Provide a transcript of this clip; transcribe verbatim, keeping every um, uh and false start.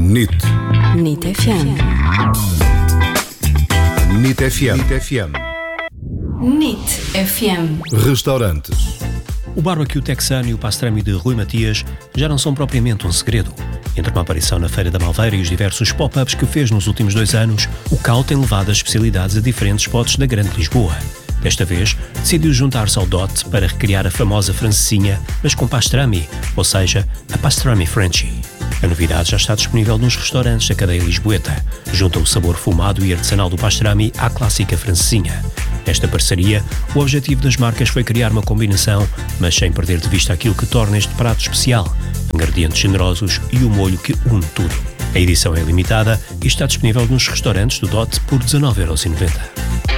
N I T. N I T F M. N I T F M. N I T F M. N I T F M. Restaurantes. O barbecue texano e o pastrami de Rui Matias já não são propriamente um segredo. Entre uma aparição na Feira da Malveira e os diversos pop-ups que fez nos últimos dois anos, o Cal tem levado as especialidades a diferentes spots da Grande Lisboa. Desta vez, decidiu juntar-se ao Dot para recriar a famosa francesinha, mas com pastrami, ou seja, a pastrami Frenchy. A novidade já está disponível nos restaurantes da cadeia lisboeta. Junta o sabor fumado e artesanal do pastrami à clássica francesinha. Nesta parceria, o objetivo das marcas foi criar uma combinação, mas sem perder de vista aquilo que torna este prato especial, ingredientes generosos e o molho que une tudo. A edição é limitada e está disponível nos restaurantes do Dot por dezanove euros e noventa.